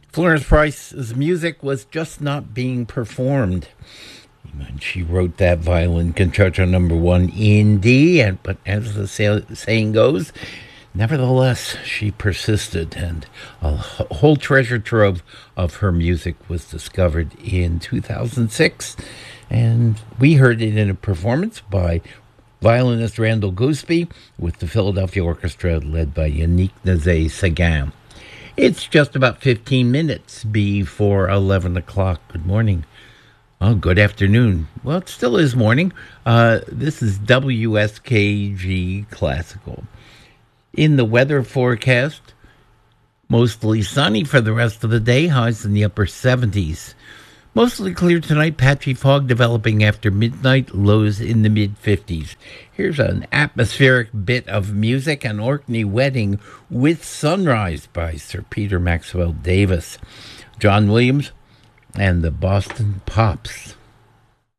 Florence Price's music was just not being performed. And she wrote that violin concerto number 1 in D, but as the saying goes, nevertheless, she persisted, and a whole treasure trove of her music was discovered in 2006, and we heard it in a performance by violinist Randall Gooseby with the Philadelphia Orchestra led by Yannick Nézet-Séguin. It's just about 15 minutes before 11 o'clock. Good morning. Oh, good afternoon. Well, it still is morning. This is WSKG Classical. In the weather forecast, mostly sunny for the rest of the day, highs in the upper 70s. Mostly clear tonight, patchy fog developing after midnight, lows in the mid-50s. Here's an atmospheric bit of music, an Orkney Wedding with Sunrise by Sir Peter Maxwell Davies. John Williams and the Boston Pops.